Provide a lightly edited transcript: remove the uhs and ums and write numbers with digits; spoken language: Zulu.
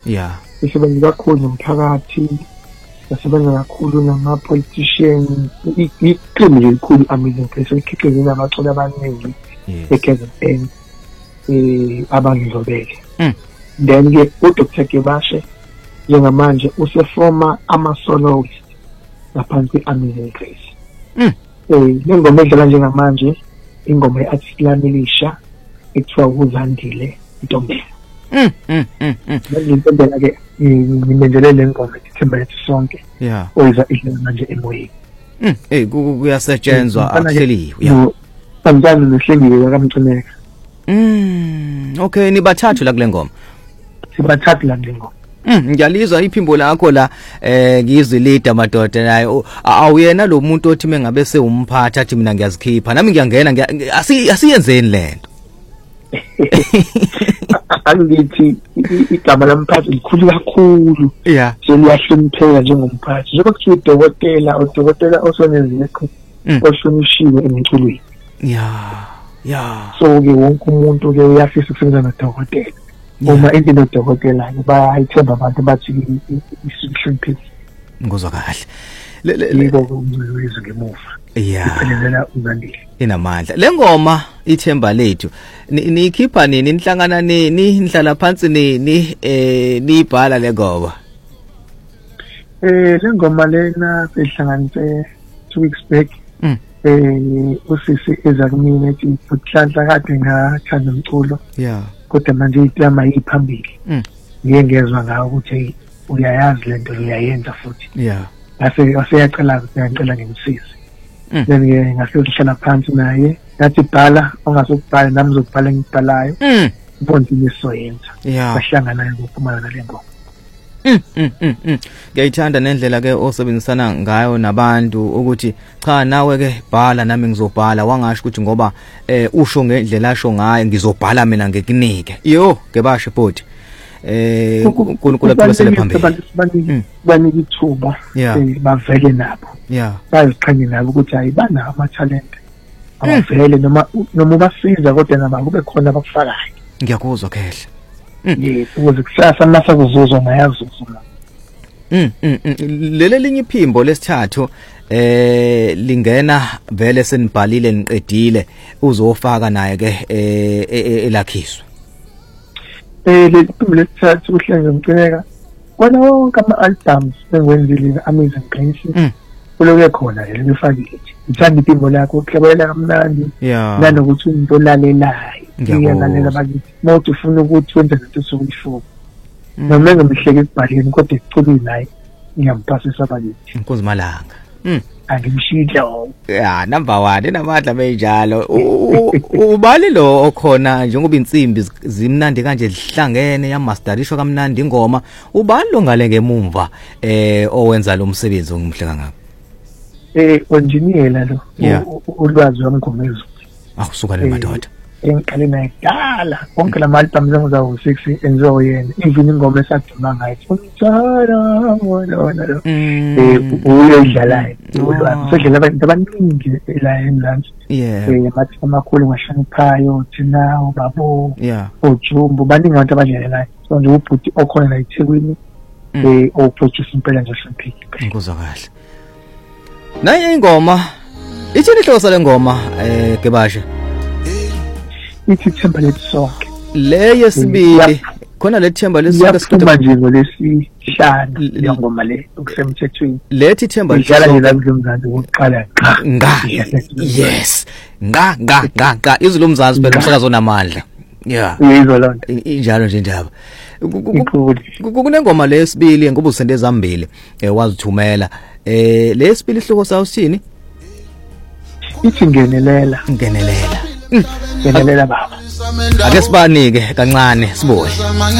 Sisebenza kakhulu nomphakathi, sisebenza kakhulu nama-politicians, iqembu elikhulu Amazing Grace likhiqize nabaculi abaningi eKZN abangizobele. Then-ke uDr. Gebashe njengamanje usefoma ama-soloist ngaphansi kwe-Amazing Grace. Le ngoma edlala njengamanje ingoma ye-artist lami elisha ekuthiwa uZandile Ntombela. Ngintombela-ke ngimenzele le ngoma ithemba lethu sonke oyizwa idlala manje emoyeni. Kuyasetshenzwa akuhleliwe. Samjani nohlengile kaMcineka. Okay, nibathathu la kule ngoma. Sibathathu la kule ngoma. Ngiyalizwa iphimbo lakho la ngizwe leader madoda naye awuyena lo muntu othi mengabe sewumphatha athi mina ngiyazikhipha nami ngiyangena asiyenzeni lento. Angithi igama lamphathi likhulu kakhulu. So liyahlonipheka njengomphathi. Njengoba kuthiwa udokotela osonezekho ohlonishwe emculweni. So ke wonke umuntu ke uyafisa ukusebenza nodokotela. Uma into nodokotela bayayithemba abantu bathi isihloniphile. Ngizwa kahle. Lelo umzizwe ngemuva. Iphelezela uZandile. Inamandla. Le ngoma ithemba lethu. Nikhipha nini inhlangana nini nihlala phansi nini nibhala le ngoma? Le ngoma lena sihlanganise 2 weeks back. Usisi ezakumina ethi uthlanhla kade ngathanda umculo. Kodwa manje iplama yiphambili. Ngiyengezwa ngawo ukuthi uyayazi lento uyayenza futhi. Aseyacela ngimsize. Then ngasihlala phansi naye ngathi bhala ongasukubhala nami ngizobhala ngibhalayo. Ubona imisoyenza. Bahlangana ngokuphumana nale ngoma. Ngiyayithanda nendlela ke osebenzisana ngayo nabantu ukuthi cha nawe ke bhala nami ngizobhala wangasho ukuthi ngoba usho ngendlela asho ngayo ngizobhala mina ngekunike. Gebashe bodi kulaphela phambili banika ithuba bavele nabo baziqhenye nabo ukuthi ayibana ama talent abavele noma ubasiza kodwa nabo kube khona abakufakayo. Ngiyakuzwa kehle. Ukuze kusasa nasa kuzuzwa nayazuza. Lele linye iphimbo lesithathu lingena vele senibhalile niqedile uzofaka naye ke elakhiswa. Leliphimbo lesithathu kuhlenga Mcineka kona wonke ama-albums engwenzile Amazing Grace kuloke khona lelifakile. Ngithanda iphimbo lakho ukuhlabelela kamnandi nanokuthi umuntu olalelayo ngiyalalela bakithi mawuthi ufuna ukuthi wenze into sokuyisho noma ngimhleke ibhaleni kodwa ekuculeni naye ngiyampasisa bakithi Nkosi Malanga. Angimshilo. Number 1 enamandla benjalo ubali lo okhona njengoba insimbi zimnandi kanje zihlangene yamasterishwa kamnandi ingoma ubali lo ngale ngemumva owenza lo msebenzi ongimhleka ngapha. Engineer lo ulwazi wamgomezwe. Awusuka le madoda. Engiqale naye dala konke lama-albums engizawo 6 engizoyena even ingoma esaduma ngayo umthara wona lo uyedlalayo sedlela abantu abaningi la eMzansi bathi amakhulu ngahloniphayo thina ubabo uJumbo baningi abantu abadlalayo so nje ubhuti okhona la eThekwini oproduce impela nje hloniphile. Ngizwa kahle. Naye ingoma ithi inhloso le ngoma Gebashe ithi themba lethu sonke le yesibili khona le themba lesonke sikhuluma nje ngolesihlanu le ngoma le okusemthethweni lethi themba lidlala ngelangizomzansi ukuqala nga izulu umzansi phela umsakazo onamandla izolonto injalo nje indaba kunengoma lesibili ngoba usende ezambili wazithumela lesibili ihloko sawo sithini ithi ngenelela baba ake sibanike kancane sibuye